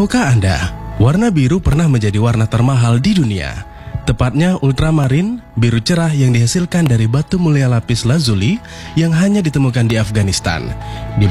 Tahukah Anda, warna biru pernah menjadi warna termahal di dunia. Tepatnya ultramarin, biru cerah yang dihasilkan dari batu mulia lapis lazuli yang hanya ditemukan di Afghanistan. Di